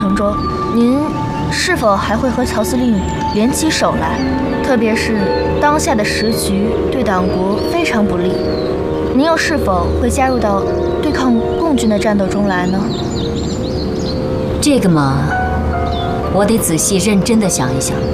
程中，您是否还会和乔司令联起手来？特别是当下的时局对党国非常不利，您又是否会加入到对抗共军的战斗中来呢？ 这个嘛，我得仔细认真的想一想。